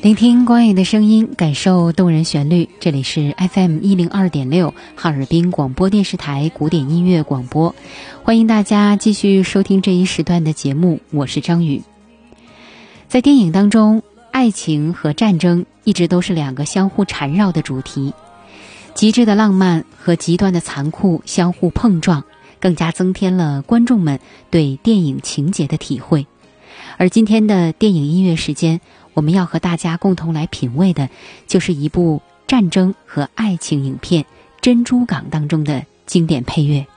聆听关于的声音，感受动人旋律。这里是 FM102.6 哈尔滨广播电视台古典音乐广播，欢迎大家继续收听这一时段的节目，我是张宇。在电影当中，爱情和战争一直都是两个相互缠绕的主题，极致的浪漫和极端的残酷相互碰撞，更加增添了观众们对电影情节的体会。而今天的电影音乐时间，我们要和大家共同来品味的就是一部战争和爱情影片《珍珠港》当中的经典配乐。